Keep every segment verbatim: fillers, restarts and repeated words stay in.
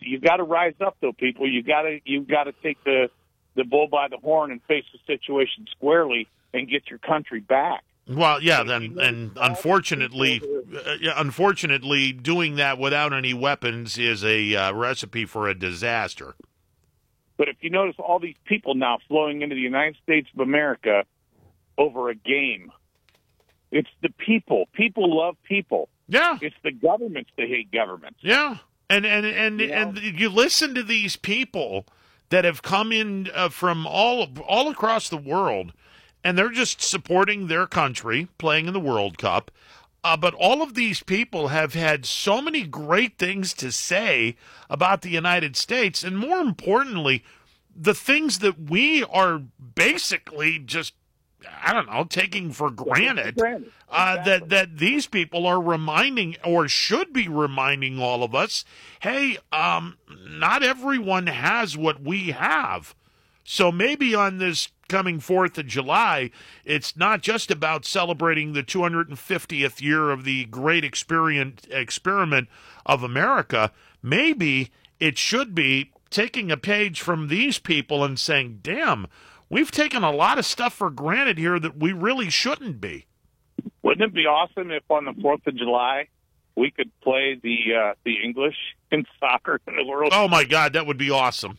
you got to rise up, though, people. You got to you got to take the the bull by the horn and face the situation squarely and get your country back. Well, yeah, then, and unfortunately, uh, unfortunately, doing that without any weapons is a uh, recipe for a disaster. But if you notice all these people now flowing into the United States of America over a game, it's the people. People love people. Yeah. It's the governments that hate governments. Yeah. And and, and, you know? and you listen to these people that have come in uh, from all all across the world, and they're just supporting their country, playing in the World Cup. Uh, but all of these people have had so many great things to say about the United States, and more importantly, the things that we are basically just, I don't know, taking for granted, granted. Uh, Exactly. that, that these people are reminding, or should be reminding all of us, hey, um, not everyone has what we have. So maybe on this coming fourth of July, it's not just about celebrating the two hundred fiftieth year of the great experiment, experiment of America. Maybe it should be taking a page from these people and saying, damn, we've taken a lot of stuff for granted here that we really shouldn't be. Wouldn't it be awesome if on the fourth of July we could play the uh, the English in soccer in the World Cup? Oh, my God, that would be awesome.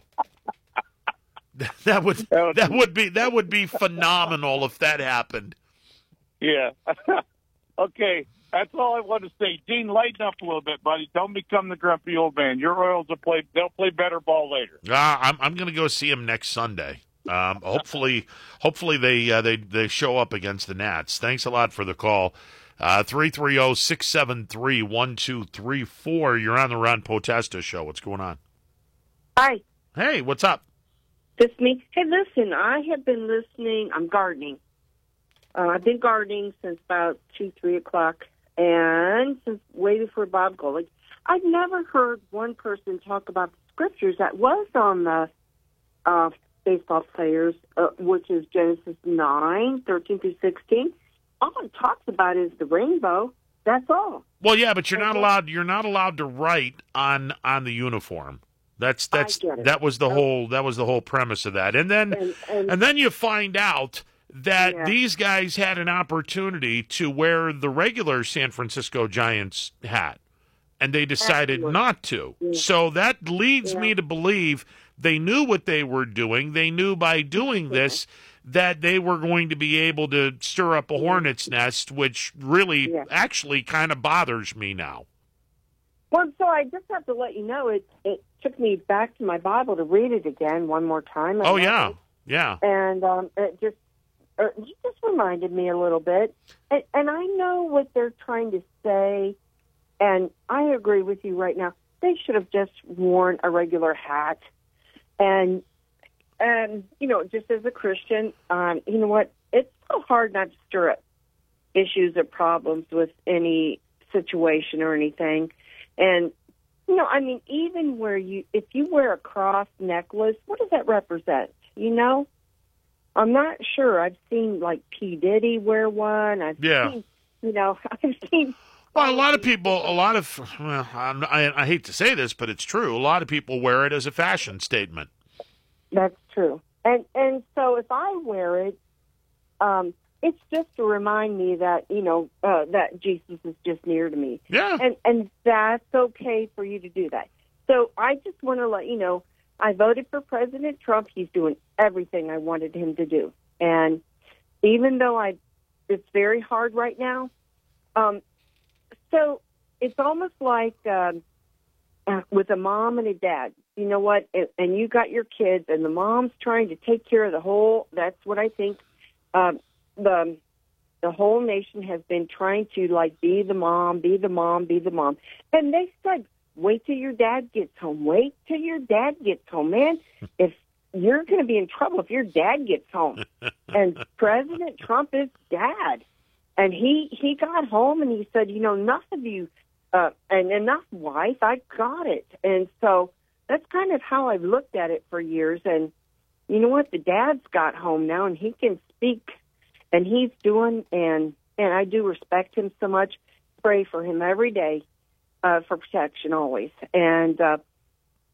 That would that would be that would be phenomenal if that happened. Yeah. Okay, that's all I want to say. Dean, lighten up a little bit, buddy. Don't become the grumpy old man. Your Royals will play. They'll play better ball later. Uh, I'm I'm going to go see him next Sunday. Um, hopefully, hopefully they uh, they they show up against the Nats. Thanks a lot for the call. Uh, three three zero, six seven three, one two three four. You're on the Ron Potesta Show. What's going on? Hi. Hey, what's up? This me. Hey, listen, I have been listening. I'm gardening. Uh, I've been gardening since about two, three o'clock, and since way before Bob Golick. I've never heard one person talk about the scriptures that was on the uh, baseball players, uh, which is Genesis nine, thirteen through sixteen. All it talks about is the rainbow. That's all. Well, yeah, but you're not allowed. You're not allowed to write on on the uniform. That's that's that was the whole that was the whole premise of that. And then and, and, and then you find out that yeah. these guys had an opportunity to wear the regular San Francisco Giants hat, and they decided Absolutely. not to. Yeah. So that leads Yeah. me to believe they knew what they were doing. They knew by doing this that they were going to be able to stir up a hornet's nest, which really Yeah. actually kind of bothers me now. Well, so I just have to let you know, it it took me back to my Bible to read it again one more time. Oh, yeah, yeah. And um, it just er, it just reminded me a little bit. And, and I know what they're trying to say, and I agree with you right now. They should have just worn a regular hat. And, and you know, just as a Christian, um, you know what? It's so hard not to stir up issues or problems with any situation or anything. And, you know, I mean, even where you, if you wear a cross necklace, what does that represent? You know? I'm not sure. I've seen, like, P. Diddy wear one. I've Yeah. seen, you know, I've seen. Well, a lot of people, a lot of, well, I'm, I, I hate to say this, but it's true. A lot of people wear it as a fashion statement. That's true. And, and so if I wear it, um, it's just to remind me that, you know, uh, that Jesus is just near to me. Yeah. And and that's okay for you to do that. So I just want to let you know, I voted for President Trump. He's doing everything I wanted him to do. And even though I, it's very hard right now, um, so it's almost like um, uh, with a mom and a dad. You know what? And, and you got your kids, and the mom's trying to take care of the whole, that's what I think, um, the the whole nation has been trying to, like, be the mom, be the mom, be the mom. And they said, wait till your dad gets home. Wait till your dad gets home. Man, if you're going to be in trouble if your dad gets home. And President Trump is dad. And he, he got home and he said, you know, enough of you, uh, and enough, wife, I got it. And so that's kind of how I've looked at it for years. And you know what? The dad's got home now and he can speak. And he's doing, and and I do respect him so much. Pray for him every day uh, for protection always. And uh,